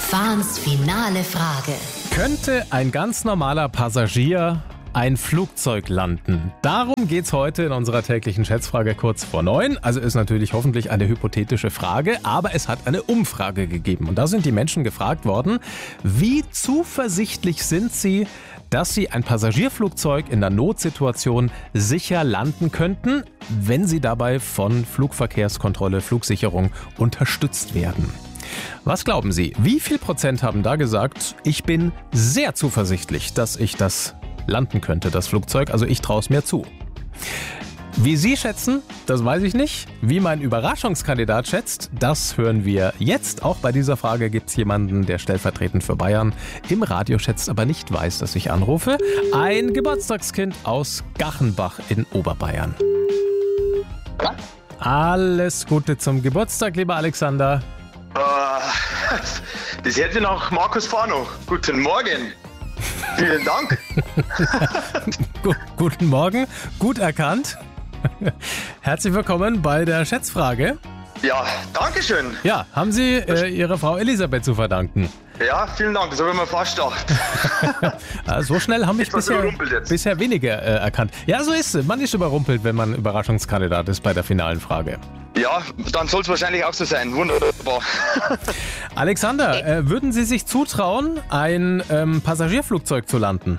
Fahns finale Frage. Könnte ein ganz normaler Passagier ein Flugzeug landen? Darum geht's heute in unserer täglichen Schätzfrage kurz vor 9. Also ist natürlich hoffentlich eine hypothetische Frage, aber es hat eine Umfrage gegeben. Und da sind die Menschen gefragt worden, wie zuversichtlich sind sie, dass sie ein Passagierflugzeug in der Notsituation sicher landen könnten, wenn sie dabei von Flugverkehrskontrolle, Flugsicherung unterstützt werden. Was glauben Sie? Wie viel Prozent haben da gesagt, ich bin sehr zuversichtlich, dass ich das landen könnte, das Flugzeug, also ich traue es mir zu. Wie Sie schätzen, das weiß ich nicht. Wie mein Überraschungskandidat schätzt, das hören wir jetzt. Auch bei dieser Frage gibt es jemanden, der stellvertretend für Bayern im Radio schätzt, aber nicht weiß, dass ich anrufe. Ein Geburtstagskind aus Gachenbach in Oberbayern. Ja? Alles Gute zum Geburtstag, lieber Alexander. Das hätte ich nach Markus Fano. Guten Morgen. Vielen Dank. Guten Morgen, gut erkannt. Herzlich willkommen bei der Schätzfrage. Ja, danke schön. Ja, haben Sie Ihrer Frau Elisabeth zu verdanken? Ja, vielen Dank, das habe ich mir fast gedacht. So schnell haben mich bisher weniger erkannt. Ja, so ist es. Man ist überrumpelt, wenn man Überraschungskandidat ist bei der finalen Frage. Ja, dann soll es wahrscheinlich auch so sein. Wunderbar. Alexander, würden Sie sich zutrauen, ein Passagierflugzeug zu landen?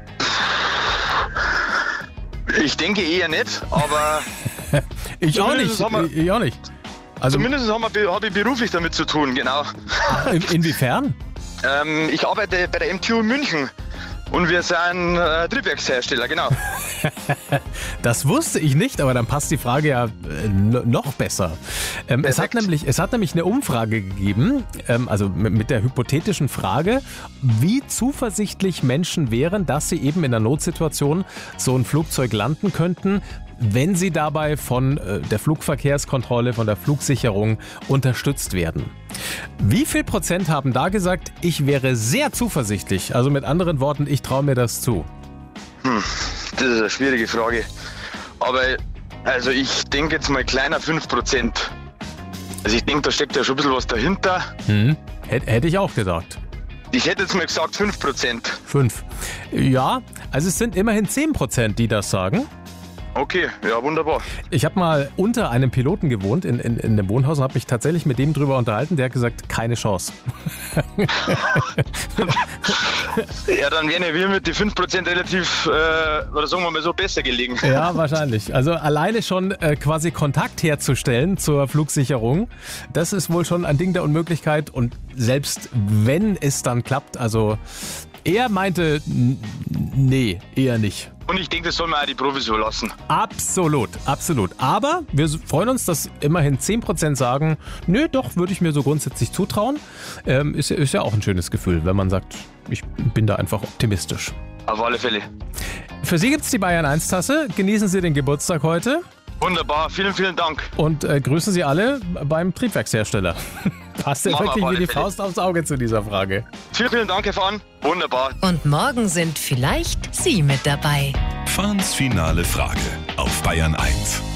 Ich denke eher nicht, aber... Ich auch nicht. Also, zumindest habe ich beruflich damit zu tun, genau. Inwiefern? Ich arbeite bei der MTU München und wir sind Triebwerkshersteller, genau. Das wusste ich nicht, aber dann passt die Frage ja noch besser. Es hat nämlich eine Umfrage gegeben, also mit der hypothetischen Frage, wie zuversichtlich Menschen wären, dass sie eben in einer Notsituation so ein Flugzeug landen könnten, wenn sie dabei von der Flugverkehrskontrolle, von der Flugsicherung unterstützt werden. Wie viel Prozent haben da gesagt, ich wäre sehr zuversichtlich? Also mit anderen Worten, ich traue mir das zu. Das ist eine schwierige Frage. Aber also ich denke jetzt mal kleiner 5%. Also ich denke, da steckt ja schon ein bisschen was dahinter. Hätte ich auch gedacht. Ich hätte jetzt mal gesagt 5%. 5. Ja, also es sind immerhin 10%, die das sagen. Okay, ja, wunderbar. Ich habe mal unter einem Piloten gewohnt in einem Wohnhaus und habe mich tatsächlich mit dem drüber unterhalten. Der hat gesagt, keine Chance. Ja, dann wären ja wir mit den 5% relativ, oder sagen wir mal so, besser gelegen. Ja, wahrscheinlich. Also alleine schon quasi Kontakt herzustellen zur Flugsicherung, das ist wohl schon ein Ding der Unmöglichkeit. Und selbst wenn es dann klappt, also er meinte, nee, eher nicht. Und ich denke, das soll man auch die Profis so lassen. Absolut, absolut. Aber wir freuen uns, dass immerhin 10% sagen, nö, doch, würde ich mir so grundsätzlich zutrauen. Ist ja auch ein schönes Gefühl, wenn man sagt, ich bin da einfach optimistisch. Auf alle Fälle. Für Sie gibt es die Bayern 1 Tasse. Genießen Sie den Geburtstag heute. Wunderbar, vielen, vielen Dank. Und grüßen Sie alle beim Triebwerkshersteller. Passt ja wirklich wie die Faust aufs Auge zu dieser Frage. Vielen, vielen Dank, Herr Fahn. Wunderbar. Und morgen sind vielleicht Sie mit dabei. Fahns finale Frage auf Bayern 1.